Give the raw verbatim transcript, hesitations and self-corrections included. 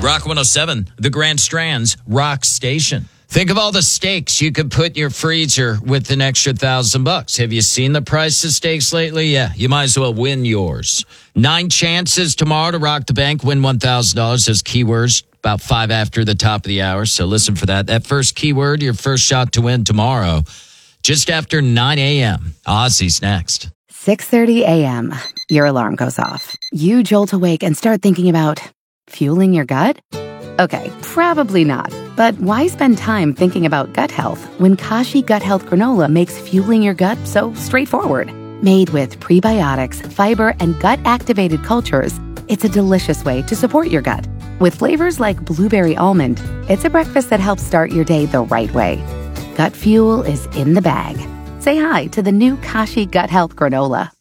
Rock one oh seven, the Grand Strand's Rock Station. Think of all the steaks you could put in your freezer with an extra thousand bucks. Have you seen the price of steaks lately? Yeah, you might as well win yours. Nine chances tomorrow to rock the bank, win one thousand dollars. Those keywords about five after the top of the hour. So listen for that. That first keyword, your first shot to win tomorrow, just after nine a.m. Ozzy's next. six thirty a.m. Your alarm goes off. You jolt awake and start thinking about fueling your gut? Okay, probably not. But why spend time thinking about gut health when Kashi Gut Health Granola makes fueling your gut so straightforward? Made with prebiotics, fiber, and gut-activated cultures, it's a delicious way to support your gut. With flavors like blueberry almond, it's a breakfast that helps start your day the right way. Gut fuel is in the bag. Say hi to the new Kashi Gut Health Granola.